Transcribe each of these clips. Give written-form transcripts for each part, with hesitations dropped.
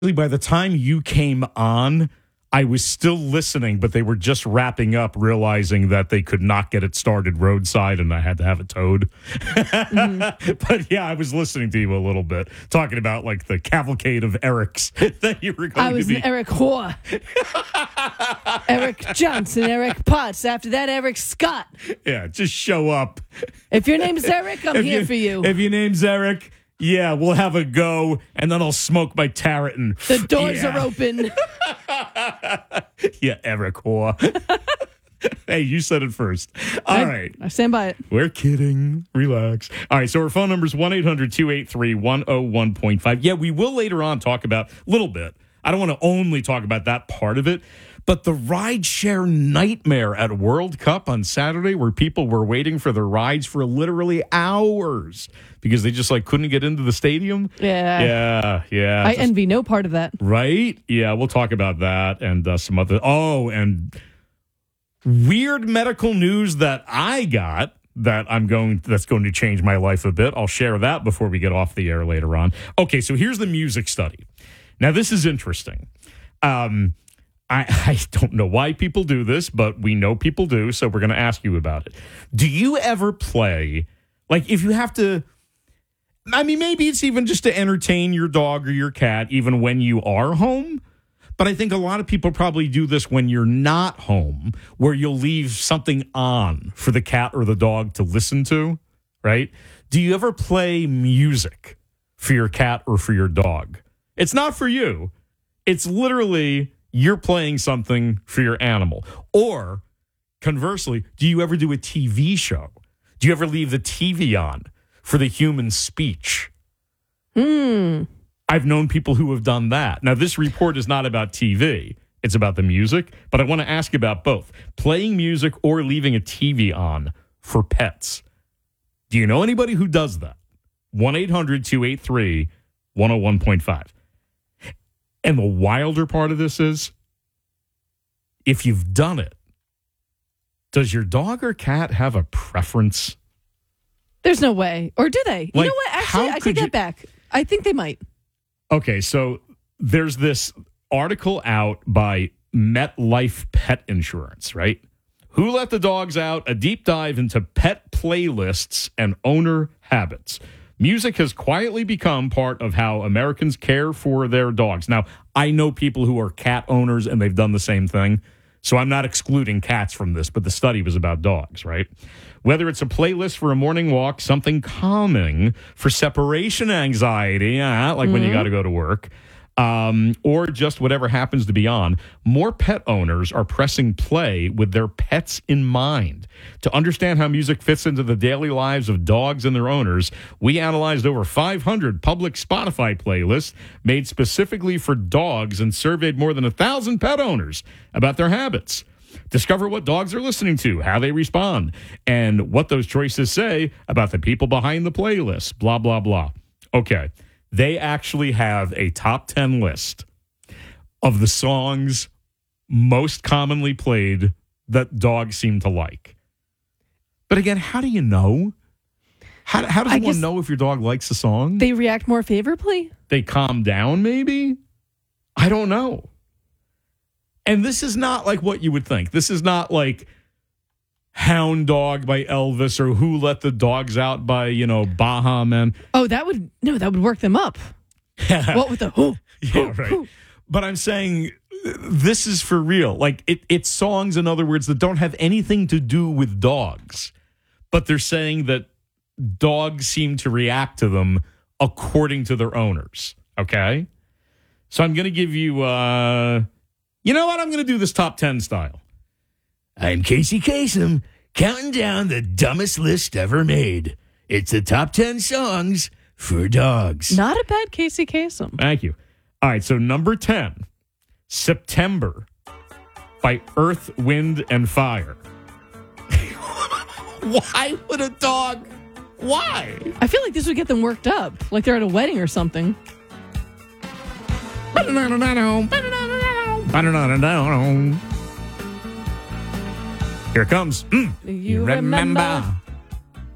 By the time you came on, I was still listening, but they were just wrapping up, realizing that they could not get it started roadside and I had to have it towed. But yeah, I was listening to you a little bit, talking about like the cavalcade of Erics that you were going I was to be. an Eric Hoare. Eric Johnson, Eric Potts. After that, Eric Scott. Yeah, just show up. If your name's Eric, I'm here for you. If your name's Eric, yeah, we'll have a go, and then I'll smoke my Tarleton. The doors are open. Yeah, Eric Hoare. Hey, you said it first. All right. I stand by it. We're kidding. Relax. All right, so our phone number is 1-800-283-101.5. Yeah, we will later on talk about a little bit. I don't want to only talk about that part of it, but the rideshare nightmare at World Cup on Saturday where people were waiting for their rides for literally hours because they just like couldn't get into the stadium. Yeah. Yeah. I envy no part of that. Right? Yeah, we'll talk about that and some other. Oh, and weird medical news that I got that's going to change my life a bit. I'll share that before we get off the air later on. Okay, so here's the music study. Now, this is interesting. I don't know why people do this, but we know people do, so we're going to ask you about it. Do you ever play, like if you have to, I mean, maybe it's even just to entertain your dog or your cat, even when you are home? But I think a lot of people probably do this when you're not home, where you'll leave something on for the cat or the dog to listen to, right? Do you ever play music for your cat or for your dog? It's not for you. It's literally you're playing something for your animal. Or conversely, do you ever do a TV show? Do you ever leave the TV on for the human speech? I've known people who have done that. Now, this report is not about TV. It's about the music. But I want to ask about both. Playing music or leaving a TV on for pets. Do you know anybody who does that? 1-800-283-101.5. And the wilder part of this is, if you've done it, does your dog or cat have a preference? There's no way. Or do they? You Like, know what? Actually, how I could take that back. I think they might. Okay, so there's this article out by MetLife Pet Insurance, right? Who Let the Dogs Out? A deep dive into pet playlists and owner habits. Music has quietly become part of how Americans care for their dogs. Now, I know people who are cat owners and they've done the same thing. So I'm not excluding cats from this, but the study was about dogs, right? Whether it's a playlist for a morning walk, something calming for separation anxiety, like when you got to go to work, or just whatever happens to be on, more pet owners are pressing play with their pets in mind. To understand how music fits into the daily lives of dogs and their owners, we analyzed over 500 public Spotify playlists made specifically for dogs and surveyed more than 1,000 pet owners about their habits. Discover what dogs are listening to, how they respond, and what those choices say about the people behind the playlist, blah, blah, blah. Okay. They actually have a top 10 list of the songs most commonly played that dogs seem to like. But again, how do you know? How does one know if your dog likes a song? They react more favorably? They calm down, maybe? I don't know. And this is not like what you would think. This is not like Hound Dog by Elvis or Who Let the Dogs Out by, Baha Men. Oh, that would work them up. What with the who? Yeah, right. Who? But I'm saying this is for real. Like it's songs, in other words, that don't have anything to do with dogs. But they're saying that dogs seem to react to them according to their owners. Okay? So I'm going to give you, you know what? I'm going to do this top 10 style. I'm Casey Kasem, counting down the dumbest list ever made. It's the top 10 songs for dogs. Not a bad Casey Kasem. Thank you. All right, so number 10, September by Earth, Wind, and Fire. Why would a dog? Why? I feel like this would get them worked up, like they're at a wedding or something. Here it comes. You remember.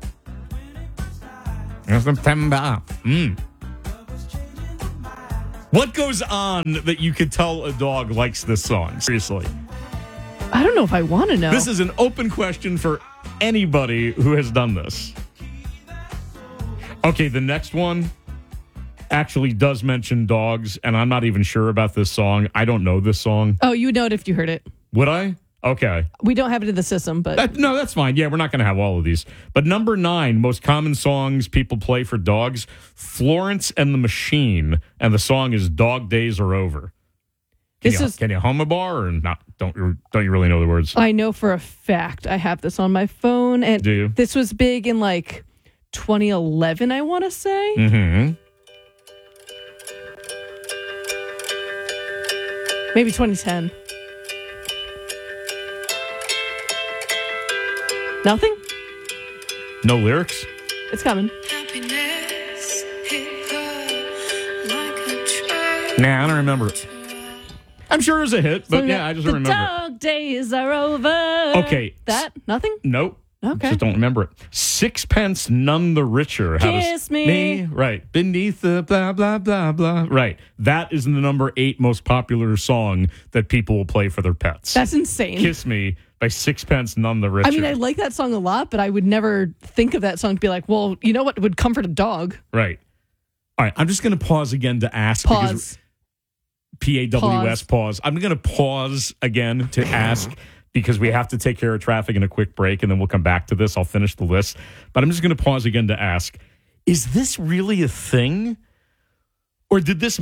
September. What goes on that you could tell a dog likes this song? Seriously. I don't know if I want to know. This is an open question for anybody who has done this. Okay, the next one actually does mention dogs, and I'm not even sure about this song. I don't know this song. Oh, you would know it if you heard it. Would I? Okay. We don't have it in the system, but... No, that's fine. Yeah, we're not going to have all of these. But number 9, most common songs people play for dogs, Florence and the Machine, and the song is Dog Days Are Over. Can you hum a bar or not? Don't you really know the words? I know for a fact I have this on my phone. And do you? This was big in like 2011, I want to say. Mm-hmm. Maybe 2010. Nothing? No lyrics? It's coming. Nah, I don't remember it. I'm sure it was a hit, but I just don't remember. The dog days are over. Okay. That? Nothing? Nope. Okay. Just don't remember it. Sixpence None the Richer. Kiss me. Right. Beneath the blah, blah, blah, blah. Right. That is the number 8 most popular song that people will play for their pets. That's insane. Kiss Me by Sixpence None the Richer. I mean, I like that song a lot, but I would never think of that song to be like, well, you know what would comfort a dog? Right. All right. I'm just going to pause again to ask. Pause. PAWS, pause. I'm going to pause again to ask because we have to take care of traffic in a quick break, and then we'll come back to this. I'll finish the list. But I'm just going to pause again to ask, is this really a thing? Or did this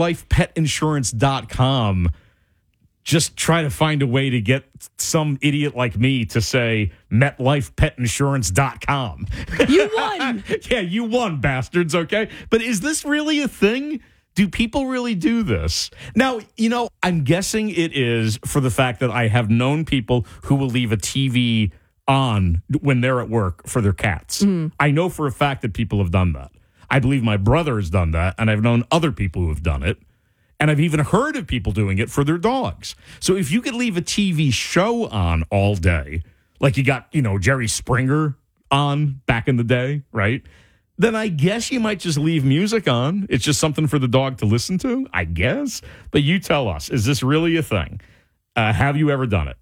MetLifePetInsurance.com just try to find a way to get some idiot like me to say MetLifePetInsurance.com? You won. Yeah, you won, bastards, okay? But is this really a thing? Do people really do this? Now, I'm guessing it is for the fact that I have known people who will leave a TV on when they're at work for their cats. I know for a fact that people have done that. I believe my brother has done that, and I've known other people who have done it. And I've even heard of people doing it for their dogs. So if you could leave a TV show on all day, like you got, Jerry Springer on back in the day, right? Then I guess you might just leave music on. It's just something for the dog to listen to, I guess. But you tell us, is this really a thing? Have you ever done it?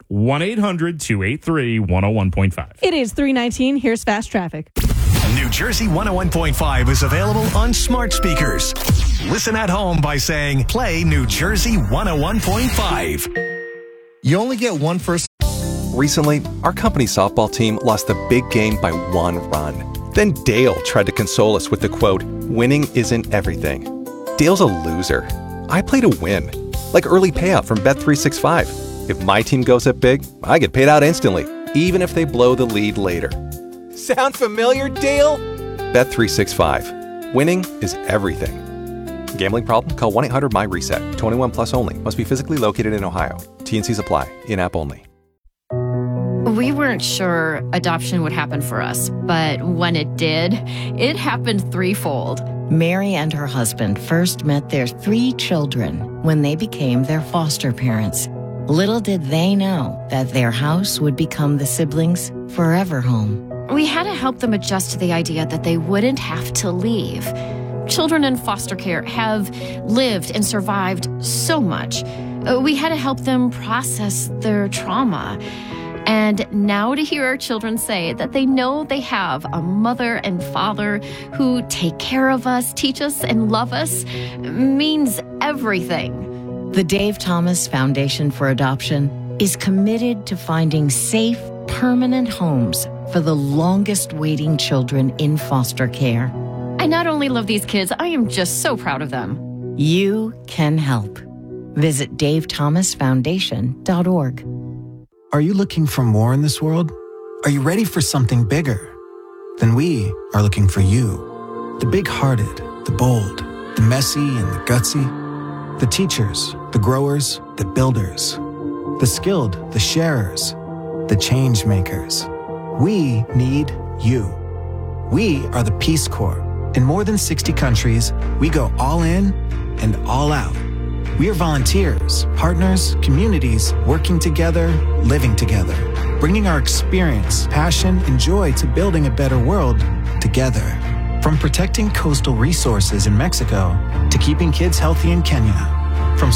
1-800-283-101.5. It is 3:19. Here's Fast Traffic. New Jersey 101.5 is available on smart speakers. Listen at home by saying, play New Jersey 101.5. You only get one first. Recently, our company's softball team lost the big game by 1 run. Then Dale tried to console us with the quote, winning isn't everything. Dale's a loser. I play to win. Like early payout from Bet365. If my team goes up big, I get paid out instantly, even if they blow the lead later. Sound familiar, Dale? Bet365. Winning is everything. Gambling problem? Call 1-800-MY-RESET. 21 plus only. Must be physically located in Ohio. T&Cs apply. In-app only. We weren't sure adoption would happen for us, but when it did, it happened threefold. Mary and her husband first met their 3 children when they became their foster parents. Little did they know that their house would become the siblings' forever home. We had to help them adjust to the idea that they wouldn't have to leave. Children in foster care have lived and survived so much. We had to help them process their trauma. And now to hear our children say that they know they have a mother and father who take care of us, teach us, and love us means everything. The Dave Thomas Foundation for Adoption is committed to finding safe, permanent homes for the longest waiting children in foster care. I not only love these kids, I am just so proud of them. You can help. Visit davethomasfoundation.org. Are you looking for more in this world? Are you ready for something bigger? Then we are looking for you. The big-hearted, the bold, the messy and the gutsy. The teachers, the growers, the builders. The skilled, the sharers, the change makers. We need you. We are the Peace Corps. In more than 60 countries, we go all in and all out. We are volunteers, partners, communities, working together, living together, bringing our experience, passion, and joy to building a better world together. From protecting coastal resources in Mexico to keeping kids healthy in Kenya,